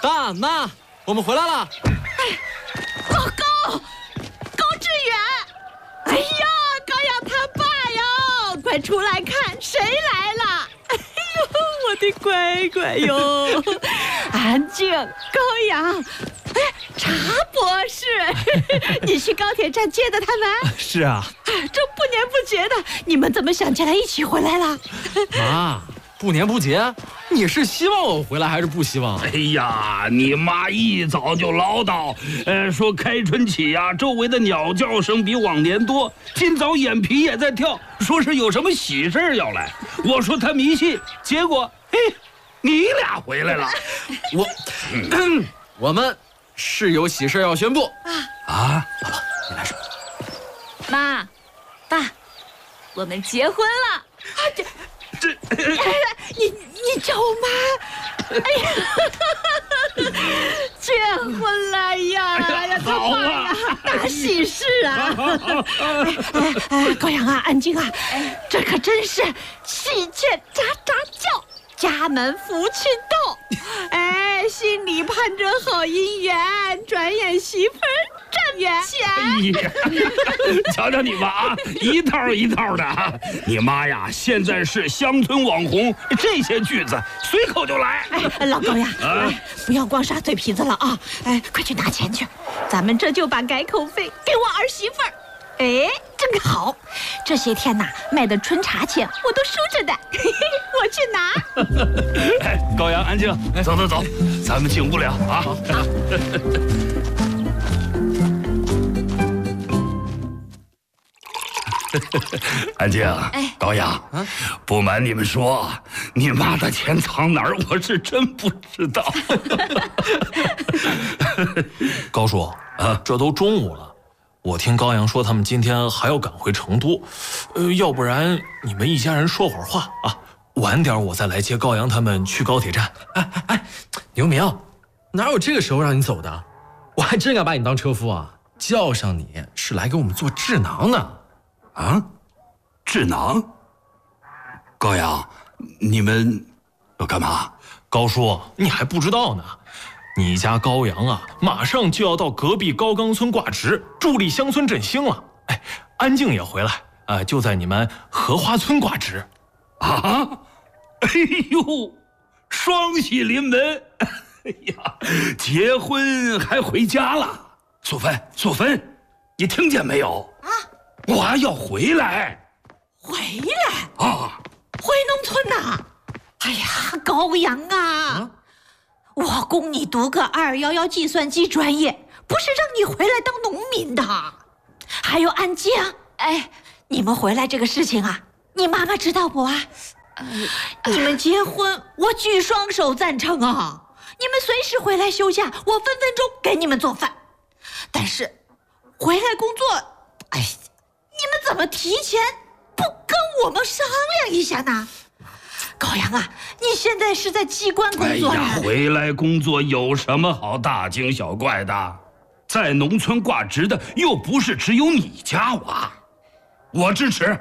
大妈，我们回来了。 高志远，哎呀，高阳他爸哟，快出来看，谁来了？哎呦，我的乖乖哟！安静，高阳，哎，查博士，你去高铁站接的他们？ 是啊。 这不年不节的，你们怎么想起来一起回来了？ 妈，不年不节，你是希望我回来还是不希望？ 哎呀，你妈一早就唠叨，说开春起呀，周围的鸟叫声比往年多，今早眼皮也在跳，说是有什么喜事要来。我说他迷信，结果，嘿，你俩回来了。 我们是有喜事要宣布啊！ 老婆，你来说。 妈，爸，我们结婚了。你叫我妈？哎呀，结婚了呀！哎呀， 好啊， 大喜事啊！高阳啊，安静啊，这可真是喜鹊喳喳叫，家门福气到。哎，心里盼着好姻缘，转眼媳妇儿站远前。 哎呀，瞧瞧你妈啊，一套一套的啊！你妈呀，现在是乡村网红，这些句子随口就来。 哎，老高呀，不要光耍嘴皮子了啊！哎，快去拿钱去，咱们这就把改口费给我儿媳妇儿。哎，正好，这些天呐，卖的春茶钱我都收着的，我去拿。 哎，高阳，安静，走，咱们进屋聊啊。安静，高阳，不瞒你们说，你妈的钱藏哪儿，我是真不知道。 高叔啊，这都中午了，我听高阳说他们今天还要赶回成都，要不然你们一家人说会儿话啊，晚点我再来接高阳他们去高铁站。 哎，刘明，哪有这个时候让你走的？我还真敢把你当车夫啊！叫上你是来给我们做智囊的。 啊，智囊？高阳，你们要干嘛？ 高叔，你还不知道呢，你家高阳啊，马上就要到隔壁高冈村挂职，助力乡村振兴了。哎，安静也回来，就在你们荷花村挂职。 啊！哎呦，双喜临门！哎呀，结婚还回家了。素芬，你听见没有？啊，我还要回来。 回来啊？ 回农村呐？哎呀，高阳啊，我供你读个211计算机专业，不是让你回来当农民的。还有安静，哎，你们回来这个事情啊，你妈妈知道不啊？你们结婚，我举双手赞成啊！你们随时回来休假，我分分钟给你们做饭。但是回来工作，哎，你们怎么提前不跟我们商量一下呢？高阳啊，你现在是在机关工作呀？ 哎呀，回来工作有什么好大惊小怪的？在农村挂职的又不是只有你家娃，我支持。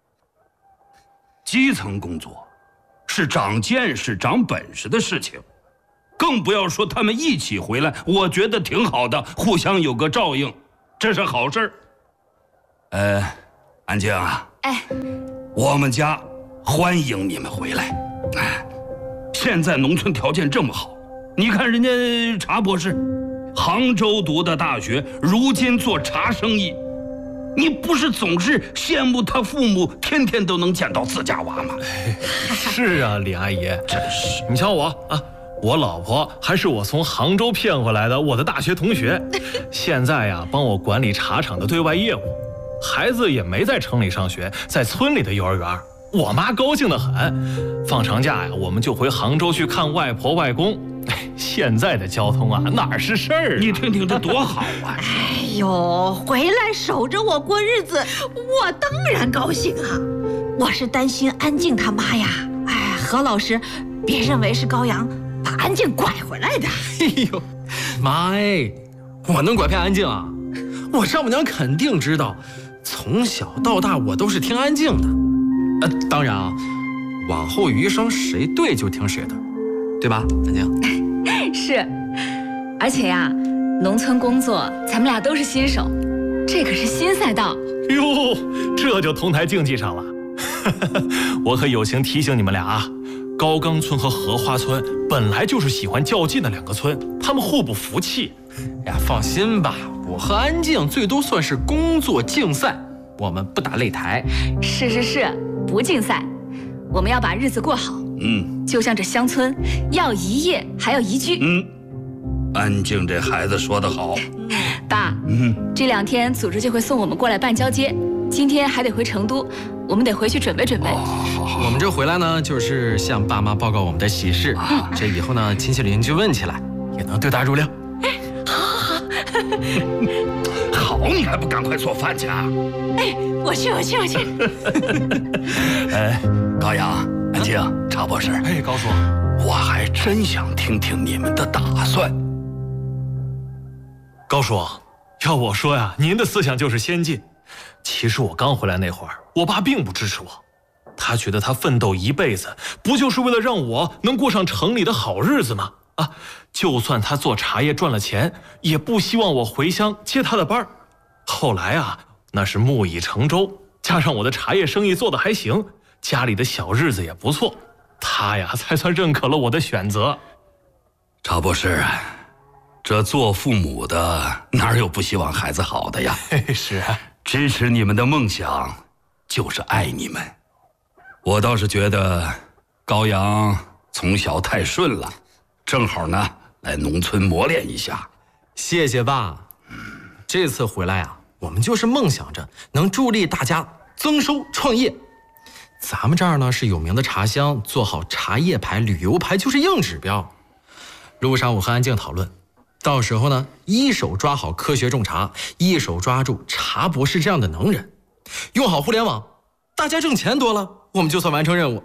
基层工作是长见识、长本事的事情，更不要说他们一起回来，我觉得挺好的，互相有个照应，这是好事儿。安静啊，我们家欢迎你们回来。现在农村条件这么好，你看人家查博士，杭州读的大学，如今做茶生意。你不是总是羡慕他父母天天都能见到自家娃吗？ 是啊，李阿姨， 真是。 你瞧我啊，我老婆还是我从杭州骗回来的，我的大学同学，现在呀帮我管理茶厂的对外业务，孩子也没在城里上学，在村里的幼儿园。我妈高兴得很，放长假呀，我们就回杭州去看外婆外公。现在的交通啊，哪是事儿？ 你听听这多好啊！ 哎呦，回来守着我过日子，我当然高兴啊！我是担心安静他妈呀。哎，何老师，别认为是高阳把安静拐回来的。 哎呦，妈哎，我能拐骗安静啊？我丈母娘肯定知道，从小到大我都是听安静的。当然啊，往后余生谁对就听谁的，对吧，安静？ 是，而且呀，农村工作咱们俩都是新手，这可是新赛道。 哟，这就同台竞技上了。我可友情提醒你们俩啊，高冈村和荷花村本来就是喜欢较劲的两个村，他们互不服气。 呀，放心吧，我和安静最多算是工作竞赛，我们不打擂台。 是，不竞赛，我们要把日子过好。就像这乡村，要一业还要一居。 安静这孩子说得好。 爸，这2天组织就会送我们过来办交接，今天还得回成都，我们得回去准备准备。 我们这回来呢，就是向爸妈报告我们的喜事。这以后呢，亲戚邻居问起来，也能对答如流。 好，你还不赶快做饭去啊？ 我去。 高阳、安静、查博士， 高叔， 我还真想听听你们的打算。 高叔，要我说呀，您的思想就是先进。其实我刚回来那会儿，我爸并不支持我，他觉得他奋斗一辈子，不就是为了让我能过上城里的好日子吗？就算他做茶叶赚了钱，也不希望我回乡接他的班儿。后来啊，那是木已成舟，加上我的茶叶生意做得还行，家里的小日子也不错，他呀才算认可了我的选择。 查博士，这做父母的哪有不希望孩子好的呀？ 是啊， 支持你们的梦想就是爱你们。我倒是觉得高阳从小太顺了，正好呢来农村磨练一下。 谢谢爸。这次回来啊，我们就是梦想着能助力大家增收创业。咱们这儿呢是有名的茶乡，做好茶叶牌、旅游牌就是硬指标。路上我和安静讨论，到时候呢，一手抓好科学种茶，一手抓住茶博士这样的能人，用好互联网，大家挣钱多了，我们就算完成任务。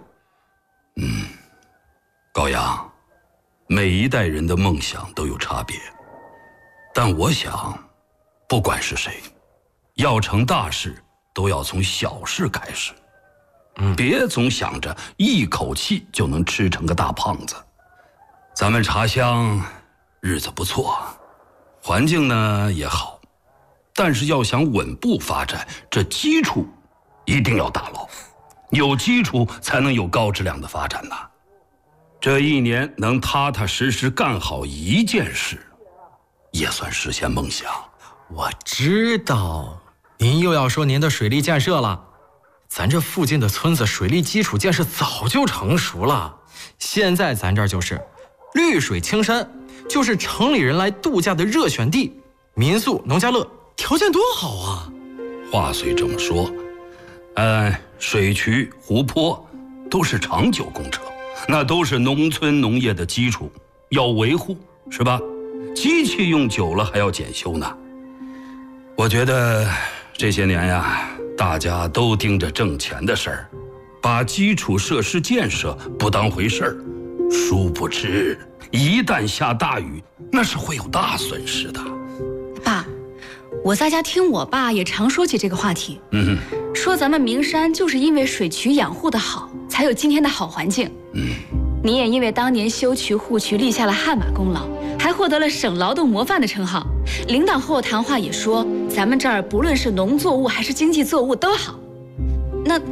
高阳，每一代人的梦想都有差别，但我想，不管是谁，要成大事都要从小事开始。别总想着一口气就能吃成个大胖子。咱们茶乡日子不错，环境呢也好，但是要想稳步发展，这基础一定要打牢，有基础才能有高质量的发展呐。这1年能踏踏实实干好一件事，也算实现梦想。 我知道，您又要说您的水利建设了。咱这附近的村子水利基础建设早就成熟了，现在咱这儿就是绿水青山，就是城里人来度假的热选地，民宿、农家乐，条件多好啊！ 话虽这么说，水渠、湖泊都是长久工程，那都是农村农业的基础，要维护，是吧？机器用久了还要检修呢。我觉得这些年呀，大家都盯着挣钱的事儿，把基础设施建设不当回事儿，殊不知一旦下大雨，那是会有大损失的。 爸，我在家听我爸也常说起这个话题。说咱们名山就是因为水渠养护的好，才有今天的好环境。你也因为当年修渠护渠立下了汗马功劳，还获得了省劳动模范的称号。领导和我谈话也说，咱们这儿不论是农作物还是经济作物都好。那